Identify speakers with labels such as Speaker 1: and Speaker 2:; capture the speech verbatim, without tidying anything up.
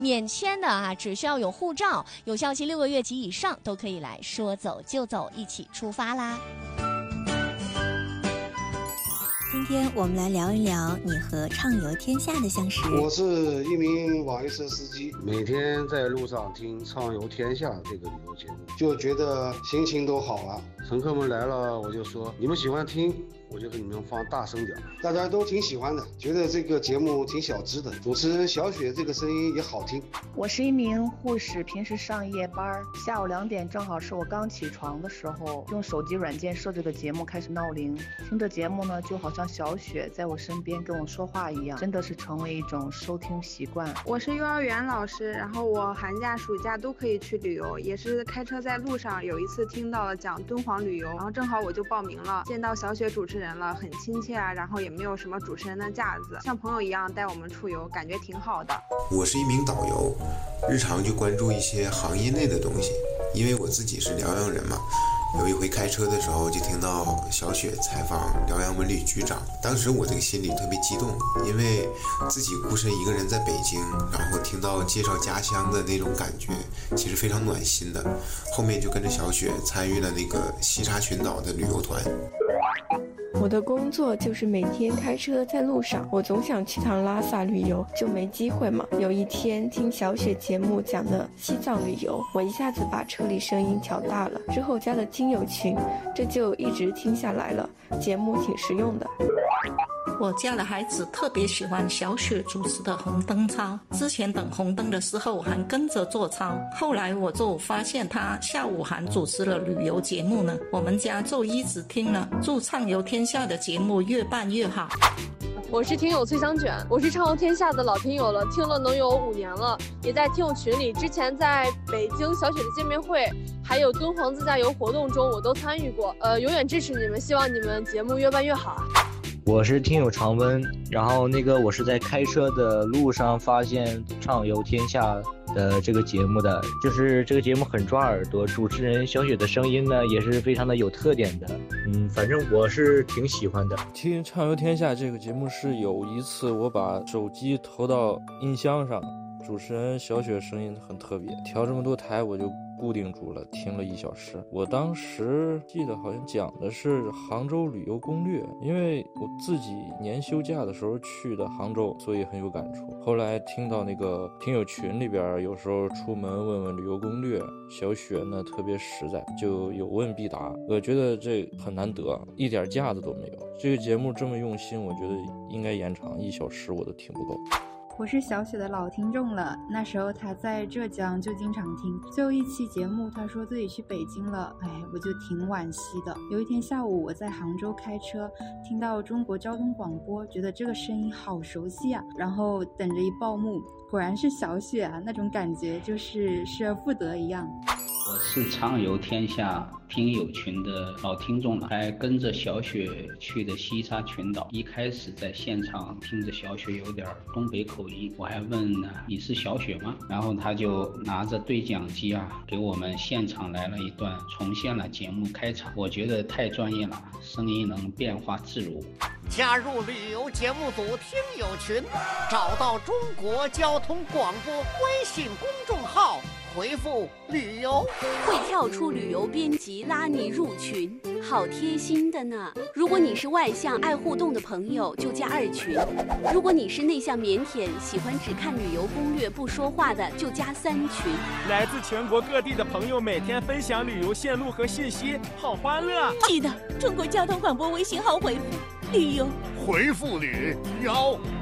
Speaker 1: 免签的啊，只需要有护照，有效期六个月及以上，都可以来说走就走，一起出发啦。
Speaker 2: 今天我们来聊一聊你和畅游天下的相识。
Speaker 3: 我是一名网约车司机，
Speaker 4: 每天在路上听畅游天下这个旅游节目，
Speaker 3: 就觉得心情都好了。
Speaker 4: 乘客们来了，我就说你们喜欢听，我就给你们放大声点。
Speaker 3: 大家都挺喜欢的，觉得这个节目挺小资的，主持人小雪这个声音也好听。
Speaker 5: 我是一名护士，平时上夜班，下午两点正好是我刚起床的时候，用手机软件设置的节目开始闹铃，听着节目呢，就好像小雪在我身边跟我说话一样，真的是成为一种收听习惯。
Speaker 6: 我是幼儿园老师，然后我寒假暑假都可以去旅游，也是开车在路上，有一次听到了讲敦煌旅游，然后正好我就报名了，见到小雪主持人了，很亲切啊，然后也没有什么主持人的架子，像朋友一样带我们出游，感觉挺好的。
Speaker 7: 我是一名导游，日常就关注一些行业内的东西，因为我自己是辽阳人嘛。有一回开车的时候就听到小雪采访辽阳文旅局长，当时我这个心里特别激动，因为自己孤身一个人在北京，然后听到介绍家乡的那种感觉，其实非常暖心的。后面就跟着小雪参与了那个西沙群岛的旅游团。
Speaker 8: 我的工作就是每天开车在路上，我总想去趟拉萨旅游，就没机会嘛。有一天听小雪节目讲的西藏旅游，我一下子把车里声音调大了，之后加了听友群，这就一直听下来了，节目挺实用的。
Speaker 9: 我家的孩子特别喜欢小雪主持的红灯操，之前等红灯的时候还跟着做操，后来我就发现他下午还主持了旅游节目呢，我们家就一直听了。祝畅游天下的节目越办越好。
Speaker 10: 我是听友崔香卷，我是畅游天下的老听友了，听了能有五年了，也在听友群里，之前在北京小雪的见面会还有敦煌自驾游活动中我都参与过，呃，永远支持你们，希望你们节目越办越好啊。
Speaker 11: 我是听友常温，然后那个我是在开车的路上发现畅游天下的这个节目的，就是这个节目很抓耳朵，主持人小雪的声音呢也是非常的有特点的，嗯，反正我是挺喜欢的。
Speaker 12: 听畅游天下这个节目是有一次我把手机投到音箱上，主持人小雪声音很特别，调这么多台我就固定住了，听了一小时。我当时记得好像讲的是杭州旅游攻略，因为我自己年休假的时候去的杭州，所以很有感触。后来听到那个听友群里边，有时候出门问问旅游攻略，小雪呢特别实在，就有问必答，我觉得这很难得，一点架子都没有。这个节目这么用心，我觉得应该延长一小时我都听不够。
Speaker 13: 我是小雪的老听众了，那时候他在浙江就经常听，最后一期节目他说自己去北京了，哎，我就挺惋惜的。有一天下午我在杭州开车，听到中国交通广播，觉得这个声音好熟悉啊，然后等着一报幕，果然是小雪啊，那种感觉就是失而复得一样。
Speaker 14: 我是畅游天下听友群的老听众了，还跟着小雪去的西沙群岛。一开始在现场听着小雪有点东北口音，我还问呢你是小雪吗？然后他就拿着对讲机啊，给我们现场来了一段，重现了节目开场。我觉得太专业了，声音能变化自如。
Speaker 15: 加入旅游节目组听友群，找到中国交通广播微信公众号，回复旅游，
Speaker 16: 会跳出旅游编辑拉你入群，好贴心的呢。如果你是外向爱互动的朋友，就加二群；如果你是内向腼腆喜欢只看旅游攻略不说话的，就加三群。
Speaker 17: 来自全国各地的朋友每天分享旅游线路和信息，好欢乐。
Speaker 18: 记得中国交通广播微信号回复旅游，
Speaker 15: 回复旅游。